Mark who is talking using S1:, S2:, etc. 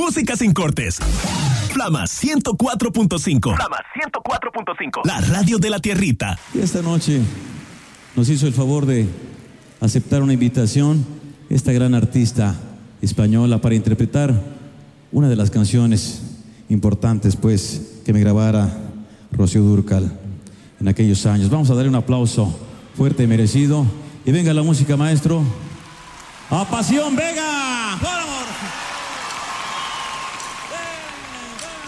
S1: música sin cortes. Flama 104.5. Flama 104.5. La radio de la tierrita.
S2: Y esta noche nos hizo el favor de aceptar una invitación esta gran artista española para interpretar una de las canciones importantes, pues, que me grabara Rocío Dúrcal en aquellos años. Vamos a darle un aplauso fuerte y merecido. Y venga la música, maestro. ¡A pasión, Vega! ¡Por amor!